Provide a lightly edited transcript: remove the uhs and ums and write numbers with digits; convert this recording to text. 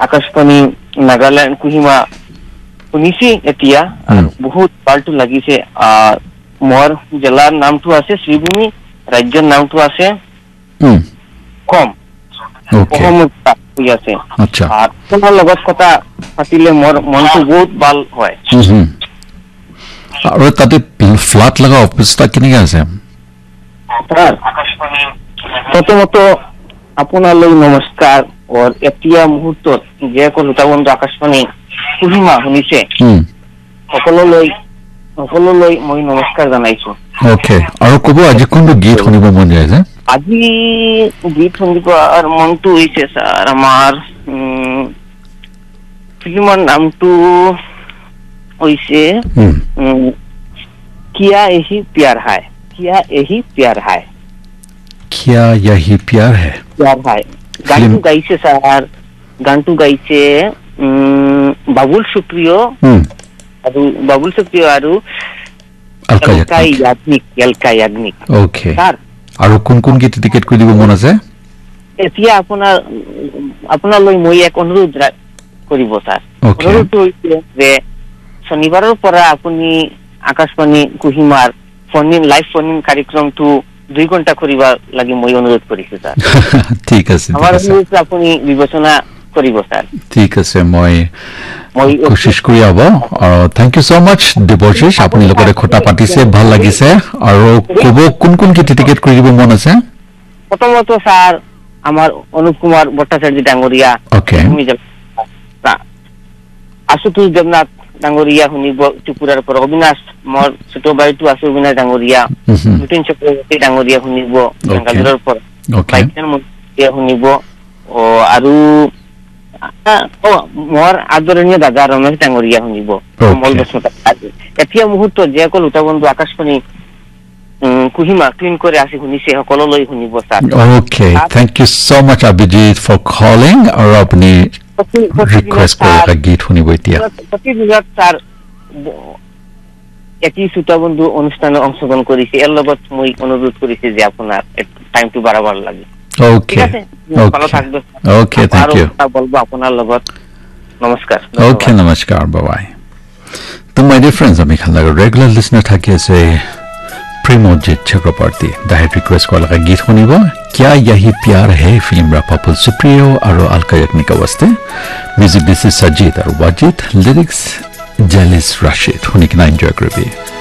আকাশবাণী নাগালেণ্ড কুহিমা শুনিছি এতিয়া বহুত পাল্টু লাগিছে মোৰ জিলাৰ নামটো আছে শ্ৰীভূমি ৰাজ্যৰ নামটো আছে কম অসমতা হৈ আছে আচ্ছা আপোনাৰ লগত কথা পাতিলে মোৰ মনটো বহুত ভাল হয় আৰু তাতে ফ্লাড লগা অৱস্থা কেনেকৈ আছে প্ৰথমত আপোনালৈ নমস্কাৰ এতিয়া মুহূৰ্তত যে কলতা বন্ধু আকাশবাণী কুহিমা শুনিছে সকলোলৈ মই নমস্কাৰ জনাইছো ওকে আৰু ক'ব আজি কোনটো গীত শুনিব মন যায় যে আজি গীত শুনিবৰ মনটো হৈছে ছাৰ আমাৰ ফিল্মৰ নামটো হৈছে কিয়া এহি প্যাৰ হায় কিয়া এহি প্যাৰ হায় क्या यही प्यार है গানটো গাইছে স্যার গানটো গাইছে বাবুল সুপ্রিয় আৰু এলকাই ইয়াগনিক ওকে আৰু কোন গীত টিকেট কৰি দিব মন আছে এতিয়া আপোনালৈ মই এক অনুৰোধ কৰিব স্যার অনুৰোধটো হৈছে যে শনিবাৰৰ পৰা আপুনি আকাশবাণী কুহিমাৰ লাইভ ফোন ইন কাৰ্যক্ৰমটো 2 ঘণ্টা কৰিব লাগি মই অনুৰোধ কৰিছো স্যার ঠিক আছে আমাৰ অনুৰোধ আপুনি বিবেচনা কৰিব স্যার ঠিক আছে মই কোশিশ কৰি আব আৰু থ্যাংক ইউ সো মাচ দেৱজিৎ আপুনি লগতে কথা পাতিছে ভাল লাগিছে আৰু ক'ব কোন গীত টিকেট কৰি দিব মন আছে প্ৰথমত স্যার আমাৰ অনুপ কুমাৰ ভট্টাচাৰ্য ডাঙৰীয়া ওকে আশুতোষ দেৱনাথ ডাঙৰীয়া শুনিব ত্ৰিপুৰাৰ পৰা অবিনাশ মোৰ ছোট বাইটো আছে অবিনাশ ডাঙৰীয়া নতুন চক্ৰৱৰ্তী ডাঙৰীয়া শুনিব বেংগালুৰুৰ পৰা বাইকন মন্ত্ৰী শুনিব আৰু মোৰ আদৰণীয় দাদা ৰমেশ ডাঙৰীয়া শুনিব এতিয়া মুহূৰ্তত যে অকল উটাবন্ধু আকাশবাণী কুহিমা ক্লিন কৰি আছে শুনিছে সকলোলৈ শুনিব sir okay thank U so mass Abhijit for calling আৰু আপুনি ৰিকুৱেষ্ট কৰা গীত শুনিব এতিয়া প্ৰতিদিনত স্যার এটি শ্ৰোতাবন্ধু অনুষ্ঠানত অংশগ্ৰহণ কৰিছে ইয়াৰ লগত মই অনুৰোধ কৰিছে যে আপোনাৰ টাইমটো বাৰাবাৰ লাগে ওকে ভালো থাকবে ওকে থ্যাংক ইউ বলবো আপনার লগত নমস্কার ওকে নমস্কার বাই তো মাই ডিয়ার ফ্রেন্ডস আমি খানাগর রেগুলার লিসনার থাকি আছে প্রেমজিৎ চক্রবর্তী দাহে রিকোয়েস্ট কৰা লগা গীত শুনিব क्या यही प्यार है फिल्म रा पपुल सुप्रियो और अलका याग्निक वास्ते म्यूजिक दिस इज सजीद और वाजिद लिरिक्स जेलिस राशिद हुनिकना एंजॉय करबी